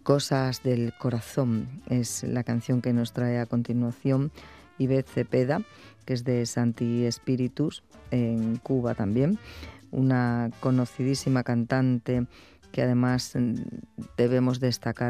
Cosas del corazón es la canción que nos trae a continuación Ivette Cepeda, que es de Santi Espíritus, en Cuba también, una conocidísima cantante que además debemos destacar